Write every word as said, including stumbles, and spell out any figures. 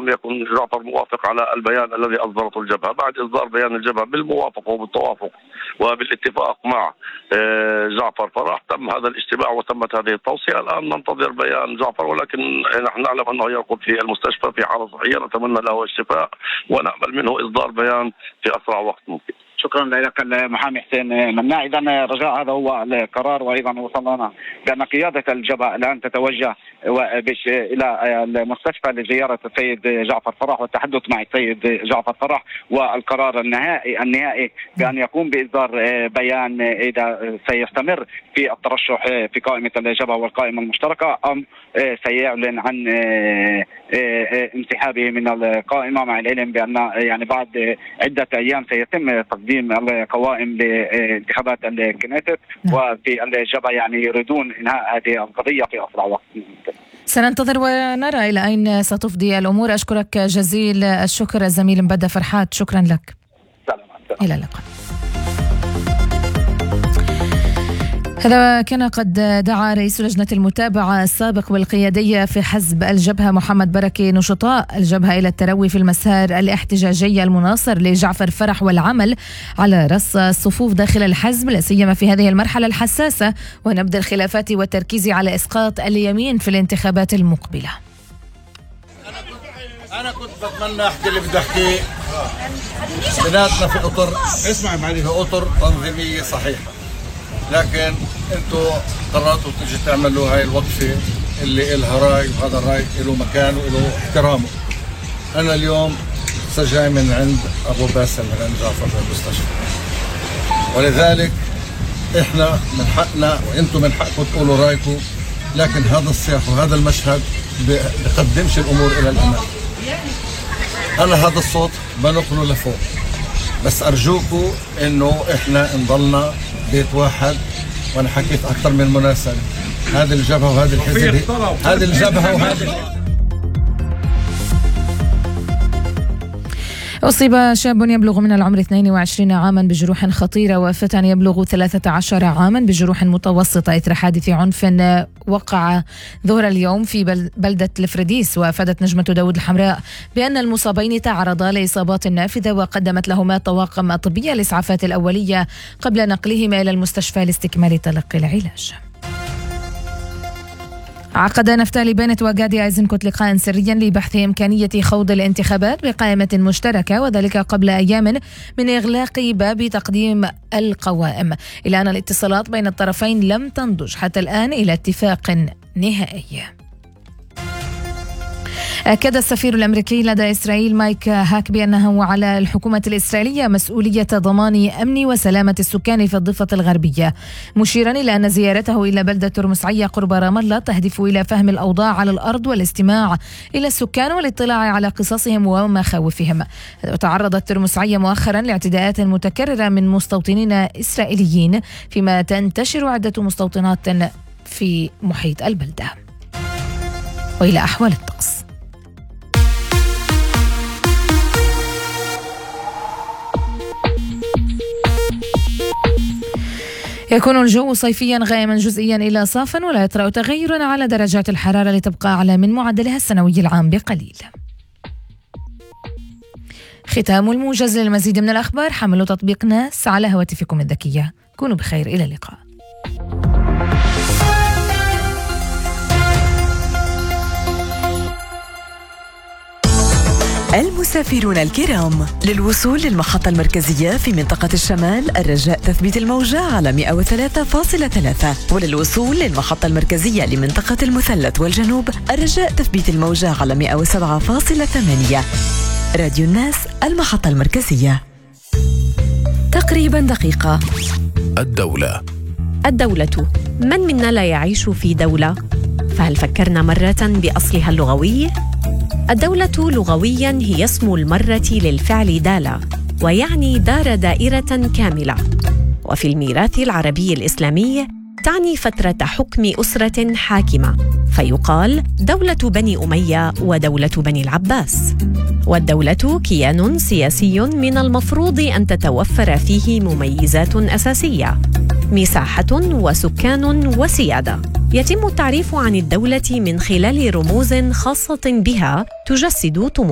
لم يكن جعفر موافق على البيان الذي أصدرته الجبهة. بعد إصدار بيان الجبهة بالموافقة وبالتوافق وبالاتفاق مع جعفر فرح تم هذا الاجتماع وتمت هذه التوصية. الآن ننتظر بيان جعفر، ولكن نحن نعلم أنه يرقد في المستشفى في حالة صحية، نتمنى له الشفاء ونأمل منه إصدار بيان في أسرع وقت ممكن. شكرا لك المحامي حسين مناع. إذا رجاء هذا هو القرار، وأيضا وصلنا بأن قيادة الجبهة الآن تتوجه إلى المستشفى لزيارة السيد جعفر فرح والتحدث مع السيد جعفر فرح، والقرار النهائي النهائي بأن يقوم بإصدار بيان إذا سيستمر في الترشح في قائمة الجبهة والقائمة المشتركة أم سيعلن عن انسحابه من القائمة، مع العلم بأن يعني بعد عدة أيام سيتم تقديم القوائم لانتخابات الكنيست، وفي الجبهة يعني يريدون إنهاء هذه القضية في أسرع وقت. سننتظر ونرى إلى أين ستفضي الأمور. أشكرك جزيل الشكر الزميل مبدأ فرحات، شكرا لك. سلام. إلى اللقاء. هذا كان قد دعا رئيس لجنة المتابعة السابق والقيادية في حزب الجبهة محمد بركة نشطاء الجبهة إلى التروي في المسار الاحتجاجي المناصر لجعفر فرح والعمل على رص الصفوف داخل الحزب، لا سيما في هذه المرحلة الحساسة ونبذ الخلافات والتركيز على إسقاط اليمين في الانتخابات المقبلة. أنا كنت بتمنى أحكي اللي بدي أحكيه. بناتنا في أطر، اسمع معي، في أطر تنظيمية صحيحة، لكن انتوا قررتوا تيجي تعملوا هاي الوقفة اللي إلها راي، وهذا الراي له مكان وله احترامه. أنا اليوم سجاي من عند أبو باسل من عند جعفر في المستشفى، ولذلك إحنا من حقنا وإنتوا من حقكم تقولوا رايكم، لكن هذا السياق وهذا المشهد بقدمش الأمور إلى الأمام. أنا هذا الصوت بنقله لفوق، بس أرجوكم إنه إحنا نضلنا بيت واحد. وأنا حكيت أكثر من مناسبة، هذه الجبهة وهذه الحزب، هذه الجبهة وهذه. أصيب شاب يبلغ من العمر اثنين وعشرين عاما بجروح خطيرة وفتى يبلغ ثلاثة عشر عاما بجروح متوسطة إثر حادث عنف وقع ظهر اليوم في بلدة الفرديس. وأفادت نجمة داود الحمراء بأن المصابين تعرضا لإصابات نافذة وقدمت لهما طواقم طبية الإسعافات الأولية قبل نقلهما إلى المستشفى لاستكمال تلقي العلاج. عقد نفتالي بنت وغادي ايزنكوت لقاء سريا لبحث إمكانية خوض الانتخابات بقائمة مشتركة، وذلك قبل أيام من إغلاق باب تقديم القوائم، إلا أن الاتصالات بين الطرفين لم تنضج حتى الآن إلى اتفاق نهائي. أكد السفير الأمريكي لدى إسرائيل مايك هاكبي أنه على الحكومة الإسرائيلية مسؤولية ضمان أمن وسلامة السكان في الضفة الغربية، مشيرا إلى أن زيارته إلى بلدة ترمسعية قرب رام الله تهدف إلى فهم الأوضاع على الأرض والاستماع إلى السكان والاطلاع على قصصهم ومخاوفهم. وتعرضت ترمسعية مؤخرا لاعتداءات متكررة من مستوطنين إسرائيليين، فيما تنتشر عدة مستوطنات في محيط البلدة. وإلى أحوال الطقس. يكون الجو صيفيا غائما جزئيا إلى صافا، ولا يطرأ تغير على درجات الحرارة لتبقى أعلى من معدلها السنوي العام بقليل. ختام الموجز. للمزيد من الأخبار حملوا تطبيق ناس على هواتفكم الذكية. كونوا بخير، إلى اللقاء. المسافرون الكرام، للوصول للمحطة المركزية في منطقة الشمال الرجاء تثبيت الموجة على مئة وثلاثة فاصلة ثلاثة، وللوصول للمحطة المركزية لمنطقة المثلث والجنوب الرجاء تثبيت الموجة على مئة وسبعة فاصلة ثمانية. راديو الناس، المحطة المركزية. تقريبا دقيقة. الدولة. الدولة، من منا لا يعيش في دولة؟ فهل فكرنا مرة بأصلها اللغوي؟ الدولة لغوياً هي اسم المرة للفعل دالة، ويعني دار دائرة كاملة. وفي الميراث العربي الإسلامي تعني فترة حكم أسرة حاكمة، فيقال دولة بني أمية ودولة بني العباس. والدولة كيان سياسي من المفروض أن تتوفر فيه مميزات أساسية: مساحة وسكان وسيادة. يتم التعريف عن الدولة من خلال رموز خاصة بها تجسد طموحها.